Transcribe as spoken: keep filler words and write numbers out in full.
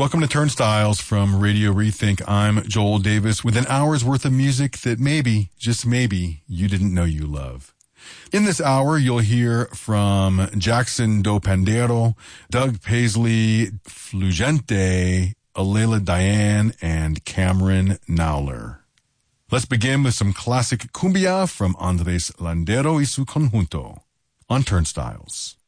Welcome to Turnstiles from Radio Rethink. I'm Joel Davis with an hour's worth of music that maybe, just maybe, you didn't know you love. In this hour, you'll hear from Jackson Do Pandeiro, Doug Paisley, Flugente, Alayla Diane, and Cameron Nowler. Let's begin with some classic cumbia from Andres Landero y su conjunto on Turnstiles.